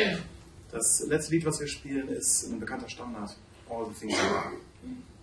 Das letzte Lied, was wir spielen, ist ein bekannter Standard. All the Things You Are.